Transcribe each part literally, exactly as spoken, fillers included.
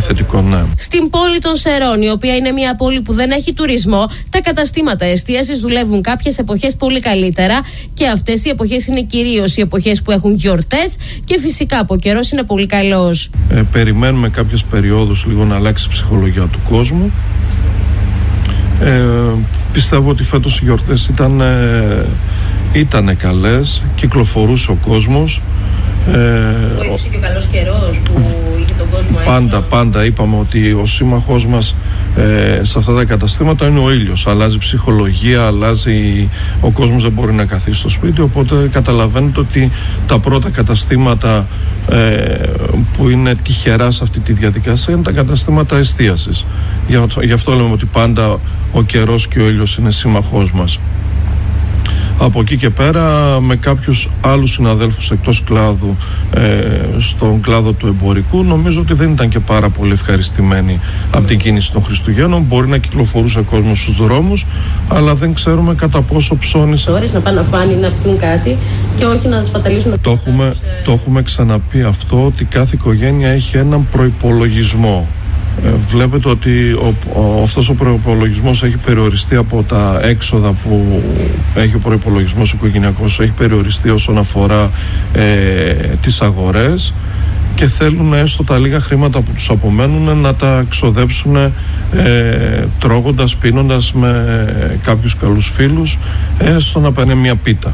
θετικό, ναι. Στην πόλη των Σερών, η οποία είναι μια πόλη που δεν έχει τουρισμό, τα καταστήματα εστίασης δουλεύουν κάποιες εποχές πολύ καλύτερα και αυτές οι εποχές είναι κυρίως οι εποχές που έχουν γιορτές και φυσικά από καιρός είναι πολύ καλός. Ε, περιμένουμε κάποιες περιόδους λίγο να αλλάξει η ψυχολογία του κόσμου. Ε, πιστεύω ότι φέτος οι γιορτές ήταν, ε, ήτανε καλές, κυκλοφορούσε ο κόσμος. Βοήθησε και ο καλός καιρός που είχε τον κόσμο έτοιμο. Πάντα, πάντα είπαμε ότι ο σύμμαχός μας ε, σε αυτά τα καταστήματα είναι ο ήλιος. Αλλάζει ψυχολογία, αλλάζει, ο κόσμος δεν μπορεί να καθίσει στο σπίτι, οπότε καταλαβαίνετε ότι τα πρώτα καταστήματα ε, που είναι τυχερά σε αυτή τη διαδικασία είναι τα καταστήματα εστίασης. Γι' αυτό λέμε ότι πάντα ο καιρός και ο ήλιος είναι σύμμαχός μας. Από εκεί και πέρα, με κάποιους άλλους συναδέλφους εκτός κλάδου, ε, στον κλάδο του εμπορικού, νομίζω ότι δεν ήταν και πάρα πολύ ευχαριστημένοι από την κίνηση των Χριστουγέννων. Μπορεί να κυκλοφορούσε κόσμος στους δρόμους, αλλά δεν ξέρουμε κατά πόσο ψώνισε. Ώρες να πάνε να φάνε ή να πιούν κάτι και όχι να σπαταλήσουν. Το έχουμε, το έχουμε ξαναπεί αυτό, ότι κάθε οικογένεια έχει έναν προϋπολογισμό. Ε, βλέπετε ότι ο, ο, αυτός ο προϋπολογισμός έχει περιοριστεί από τα έξοδα που έχει ο προϋπολογισμός οικογενειακός, έχει περιοριστεί όσον αφορά ε, τις αγορές και θέλουν έστω τα λίγα χρήματα που τους απομένουν να τα ξοδέψουν ε, τρώγοντας, πίνοντας με κάποιους καλούς φίλους, έστω να πάνε μια πίτα.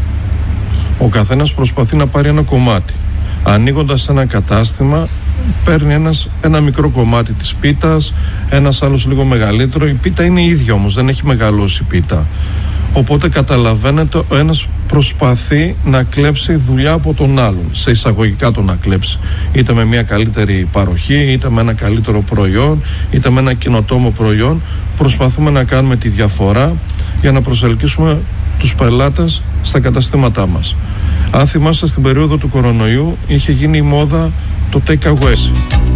Ο καθένας προσπαθεί να πάρει ένα κομμάτι. Ανοίγοντας ένα κατάστημα, παίρνει ένας, ένα μικρό κομμάτι της πίτας, ένας άλλος λίγο μεγαλύτερο. Η πίτα είναι η ίδια όμως, δεν έχει μεγαλώσει η πίτα. Οπότε καταλαβαίνετε, ο ένας προσπαθεί να κλέψει δουλειά από τον άλλον, σε εισαγωγικά το να κλέψει. Είτε με μια καλύτερη παροχή, είτε με ένα καλύτερο προϊόν, είτε με ένα καινοτόμο προϊόν. Προσπαθούμε να κάνουμε τη διαφορά για να προσελκύσουμε τους πελάτες στα καταστήματά μας. Αν θυμάστε, στην περίοδο του κορονοϊού είχε γίνει η μόδα το take away.